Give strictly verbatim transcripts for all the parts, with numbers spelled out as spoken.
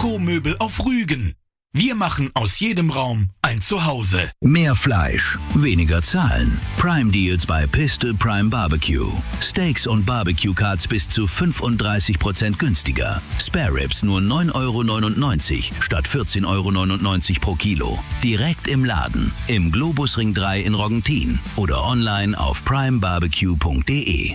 Ökomöbel auf Rügen. Wir machen aus jedem Raum ein Zuhause. Mehr Fleisch, weniger Zahlen. Prime Deals bei Pistol Prime Barbecue. Steaks und Barbecue Cuts bis zu fünfunddreißig Prozent günstiger. Spare Ribs nur neun Euro neunundneunzig statt vierzehn Euro neunundneunzig pro Kilo. Direkt im Laden, im Globusring drei in Roggentin oder online auf prime barbecue punkt de.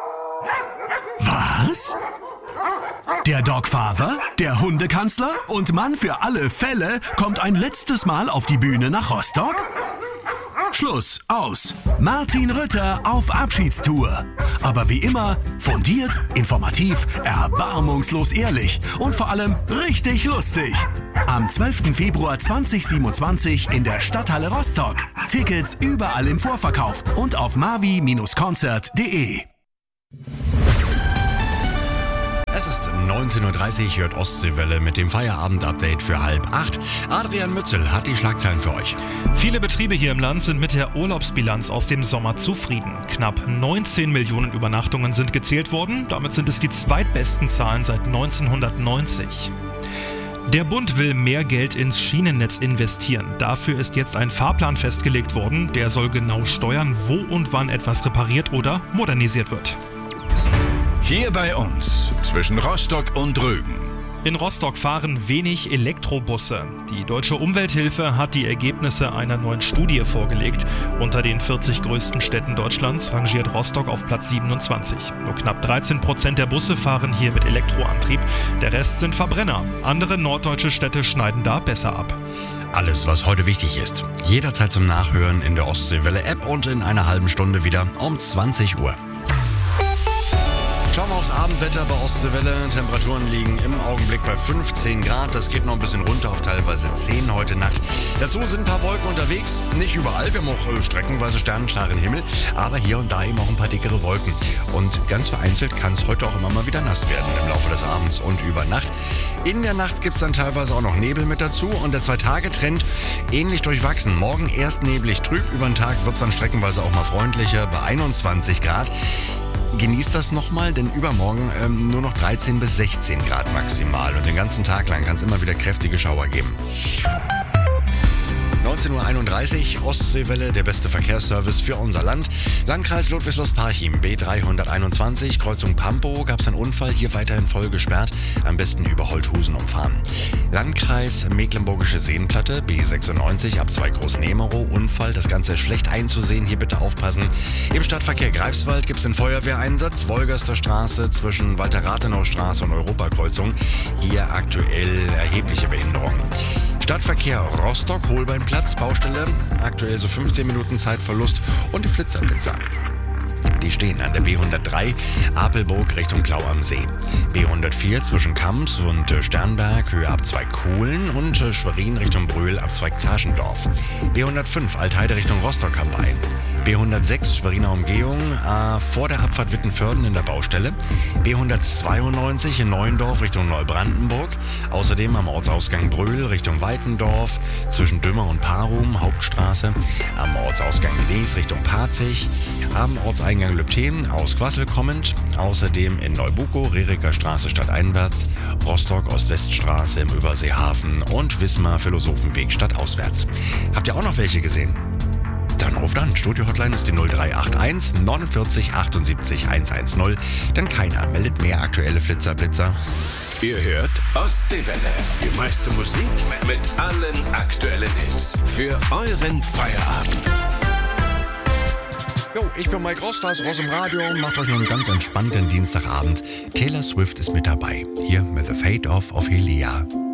Was? Der Dogfather, der Hundekanzler und Mann für alle Fälle kommt ein letztes Mal auf die Bühne nach Rostock? Schluss, aus. Martin Rütter auf Abschiedstour. Aber wie immer, fundiert, informativ, erbarmungslos ehrlich und vor allem richtig lustig. Am zwölften Februar zweitausendsiebenundzwanzig in der Stadthalle Rostock. Tickets überall im Vorverkauf und auf mavi Bindestrich konzert punkt de. Es ist neunzehn Uhr dreißig, hört Ostseewelle mit dem Feierabend-Update für halb acht. Adrian Mützel hat die Schlagzeilen für euch. Viele Betriebe hier im Land sind mit der Urlaubsbilanz aus dem Sommer zufrieden. Knapp neunzehn Millionen Übernachtungen sind gezählt worden. Damit sind es die zweitbesten Zahlen seit neunzehnhundertneunzig. Der Bund will mehr Geld ins Schienennetz investieren. Dafür ist jetzt ein Fahrplan festgelegt worden. Der soll genau steuern, wo und wann etwas repariert oder modernisiert wird. Hier bei uns, zwischen Rostock und Rügen. In Rostock fahren wenig Elektrobusse. Die Deutsche Umwelthilfe hat die Ergebnisse einer neuen Studie vorgelegt. Unter den vierzig größten Städten Deutschlands rangiert Rostock auf Platz siebenundzwanzig. Nur knapp dreizehn Prozent der Busse fahren hier mit Elektroantrieb. Der Rest sind Verbrenner. Andere norddeutsche Städte schneiden da besser ab. Alles, was heute wichtig ist. Jederzeit zum Nachhören in der Ostseewelle-App und in einer halben Stunde wieder um zwanzig Uhr. Schauen wir aufs Abendwetter bei Ostseewelle. Temperaturen liegen im Augenblick bei fünfzehn Grad. Das geht noch ein bisschen runter auf teilweise zehn heute Nacht. Dazu sind ein paar Wolken unterwegs. Nicht überall. Wir haben auch streckenweise sternenklaren Himmel. Aber hier und da eben auch ein paar dickere Wolken. Und ganz vereinzelt kann es heute auch immer mal wieder nass werden im Laufe des Abends und über Nacht. In der Nacht gibt es dann teilweise auch noch Nebel mit dazu. Und der Zwei-Tage-Trend ähnlich durchwachsen. Morgen erst neblig trüb. Über den Tag wird es dann streckenweise auch mal freundlicher bei einundzwanzig Grad. Genießt das nochmal, denn übermorgen ähm, nur noch dreizehn bis sechzehn Grad maximal. Und den ganzen Tag lang kann es immer wieder kräftige Schauer geben. neunzehn Uhr einunddreißig, Ostseewelle, der beste Verkehrsservice für unser Land. Landkreis Ludwigslust-Parchim, B dreihunderteinundzwanzig, Kreuzung Pampo, gab es einen Unfall, hier weiterhin voll gesperrt, am besten über Holthusen umfahren. Landkreis Mecklenburgische Seenplatte, B sechsundneunzig, ab zwei Groß-Nemero, Unfall, das Ganze ist schlecht einzusehen, hier bitte aufpassen. Im Stadtverkehr Greifswald gibt es den Feuerwehreinsatz, Wolgaster Straße zwischen Walter-Rathenau-Straße und Europakreuzung, hier aktuell erhebliche Behinderungen. Stadtverkehr Rostock, Holbeinplatz, Baustelle, aktuell so fünfzehn Minuten Zeitverlust und die Flitzerblitzer. Die stehen an der B hundertdrei, Apelburg Richtung Klau am See. B hundertvier zwischen Kamps und Sternberg, Höhe ab zwei Kuhlen und Schwerin Richtung Brühl ab zwei Zaschendorf. B hundertfünf, Altheide Richtung Rostock am Main. B hundertsechs, Schweriner Umgehung, äh, vor der Abfahrt Wittenförden in der Baustelle. B hundertzweiundneunzig in Neuendorf Richtung Neubrandenburg. Außerdem am Ortsausgang Brühl Richtung Weitendorf, zwischen Dümmer und Parum, Hauptstraße. Am Ortsausgang Lees Richtung Parzig. Am Ortseingang Lübten aus Quassel kommend. Außerdem in Neubuko, Reriker Straße stadteinwärts. Rostock Ost-West-Straße im Überseehafen und Wismar Philosophenweg stadtauswärts. Habt ihr auch noch welche gesehen? Dann ruft an. Studio-Hotline ist die null drei acht eins neunundvierzig achtundsiebzig hundertzehn. Denn keiner meldet mehr aktuelle Flitzerblitzer. Ihr hört Ostseewelle. Die meiste Musik mit allen aktuellen Hits. Für euren Feierabend. Jo, ich bin Mike Rostas, Ross im Radio. Macht euch noch einen ganz entspannten Dienstagabend. Taylor Swift ist mit dabei. Hier mit The Fate of Ophelia.